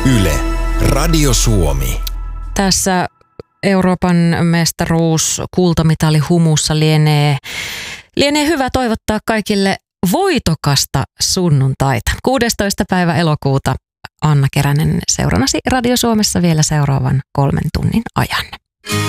Yle, Radio Suomi. Tässä Euroopan mestaruus kultamitali humussa lienee hyvä toivottaa kaikille voitokasta sunnuntaita. 16. päivä elokuuta Anna Keränen seurannasi Radio Suomessa vielä seuraavan 3 tunnin ajan.